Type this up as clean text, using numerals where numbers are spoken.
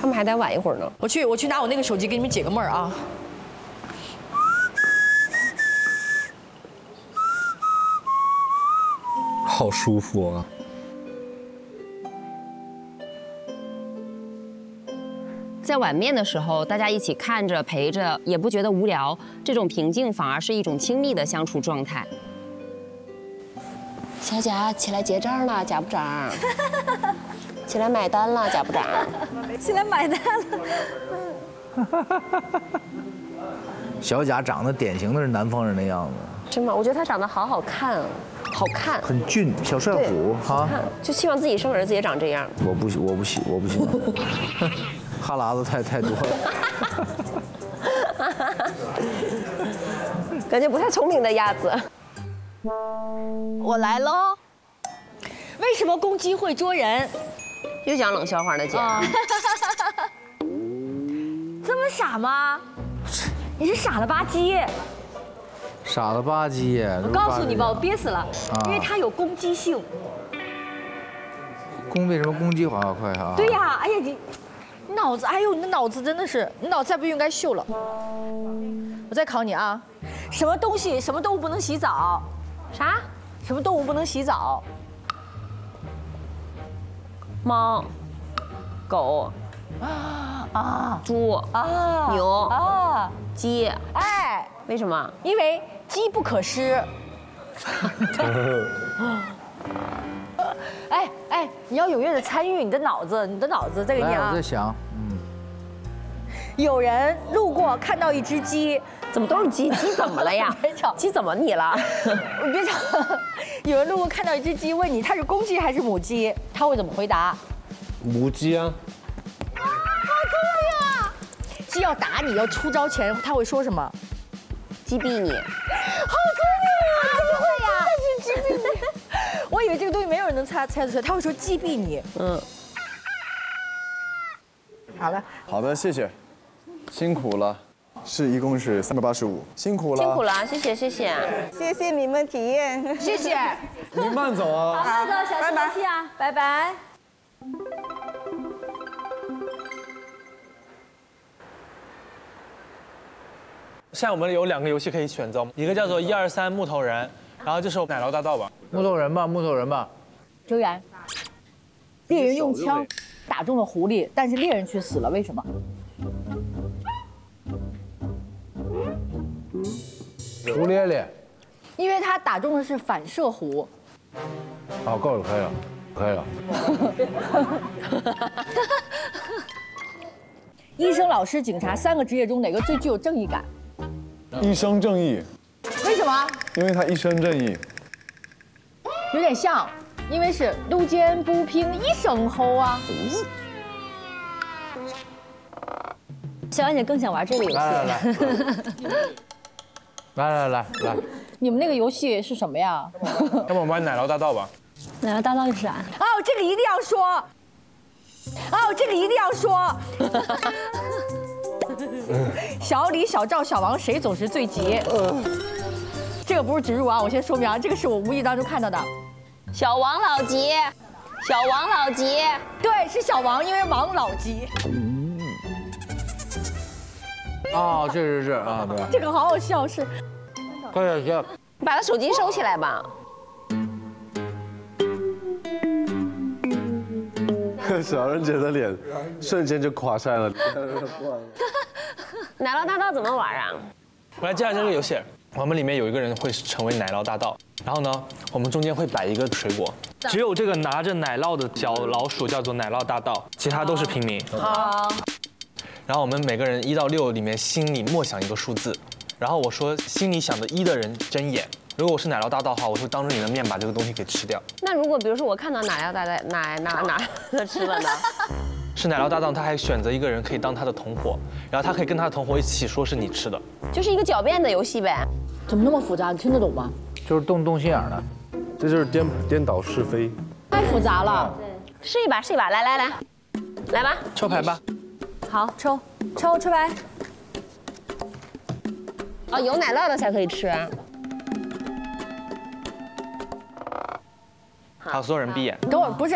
们还得晚一会儿呢。 我去拿我那个手机给你们解个闷儿啊。 好舒服啊！ 在碗面的时候，大家一起看着陪着，也不觉得无聊，这种平静反而是一种亲密的相处状态。小贾，起来结账了，贾部长。起来买单了，贾部长。 起来买单了。 小贾长得典型的是南方人的样子， 真吗？我觉得他长得好看啊，好看， 很俊，小帅虎哈。 就希望自己生儿子也长这样。 我不喜欢，哈喇子太多了。 感觉不太聪明的鸭子。 我来喽。为什么公鸡会捉人？ 又讲冷笑话呢，姐。 这么傻吗？你是傻了吧唧。 傻了吧唧。 我告诉你吧，我憋死了，因为它有攻击性。 为什么公鸡滑快啊？ 对呀，哎呀你脑子，哎呦你的脑子真的是，你脑子再不应该锈了。我再考你啊，什么动物不能洗澡？ 啥？ 什么动物不能洗澡？ 猫、狗、猪、牛、鸡。 哎， 为什么？ 因为机不可失。哎，你要踊跃的参与你的脑子再给你啊。 我在想， 有人路过看到一只鸡， 怎么都是鸡？鸡怎么了呀？ 别吵， 鸡怎么你了？ 你别吵。有人路过看到一只鸡，问你它是公鸡还是母鸡，他会怎么回答？ 母鸡啊。 好聪明啊！鸡要打你要出招前，他会说什么？ 鸡毙你。 好聪明啊！怎么会呀？是鸡毙你。我以为这个东西没有人能猜得出来，他会说鸡毙你。好了。 好的，谢谢，辛苦了，一共是385，辛苦了， 辛苦了，谢谢。 谢谢你们体验， 谢谢。 您慢走啊。 好，慢走，小心呼吸啊，拜拜。 现在我们有2个游戏可以选择，一个叫做1、2、3木头人，然后就是奶酪大道吧。 木头人吧。 周然，猎人用枪打中了狐狸，但是猎人却死了，为什么？ 胡咧咧。 因为他打中的是反射弧。 好，够了，可以了。 医生、老师、警察3个职业中哪个最具有正义感？ 一生正义。 为什么？ 因为他一生正义。 有点像，因为是路见不平一声吼啊。小安姐更想玩这个游戏。 来。 你们那个游戏是什么呀？ 要不我们玩奶酪大道吧？ 奶酪大道是啥？ 哦，这个一定要说。小李、小赵、小王谁总是最急？这个不是植入啊，我先说明啊，这个是我无意当中看到的。 小王老吉， 对，是小王，因为王老吉。 哦，确实是啊，对。 这个好好笑，是。 快点， 你把他手机收起来吧。 小人姐的脸瞬间就垮下来了。 奶酪大道怎么玩啊？ 我来介绍这个游戏，我们里面有一个人会成为奶酪大道，然后呢，我们中间会摆一个水果，只有这个拿着奶酪的小老鼠叫做奶酪大道，其他都是平民。 好。 然后我们每个人1到6里面心里默想一个数字，然后我说心里想的1的人睁眼。如果我是奶酪大道的话，我会当着你的面把这个东西给吃掉。 那如果比如说我看到奶酪大道哪吃了呢？ 是奶酪大道，他还选择一个人可以当他的同伙，然后他可以跟他的同伙一起说是你吃的， 就是一个狡辩的游戏呗。 怎么那么复杂？你听得懂吗？ 就是动心眼的， 这就是颠倒是非。 太复杂了。 试一把，来吧， 抽牌吧。 好，抽牌。 哦，有奶酪的才可以吃啊。 好，所有人闭眼。 等会儿不是，